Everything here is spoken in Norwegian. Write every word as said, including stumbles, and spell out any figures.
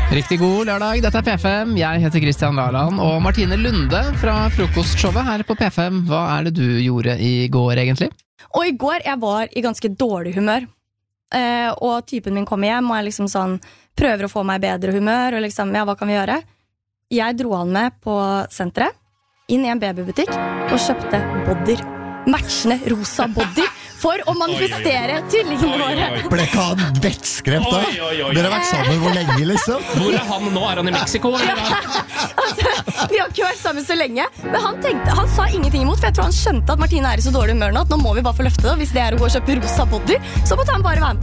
Riktig god lørdag, dette er P fem. Jeg heter Christian Laland, og Martine Lunde fra frokostshowet her på P fem. Hva er det du gjorde i går egentlig? Og i går, jeg var i ganske dårlig humør. Eh, og typen min kommer hjem, og jeg liksom sånn, prøver å få meg bedre humør, og liksom, ja, hva kan vi gjøre? Jeg dro han med på senteret, inn i en babybutikk, og kjøpte bodyer. Matchende rosa body for å manifestere tvillingene våre. Ble ikke han vettskremt da? Oi, oi, oi. Dere har vært sammen hvor lenge liksom? Hvor er han nå? Er han i Mexico? Ja, altså, vi har ikke vært sammen så lenge. Men han tenkte, han sa ingenting imot, for jeg tror han skjønte at Martine er i så dårlig humør nå, at nå må vi bare få løfte det. Hvis det er å gå og kjøpe rosa body, så måtte han bare være med på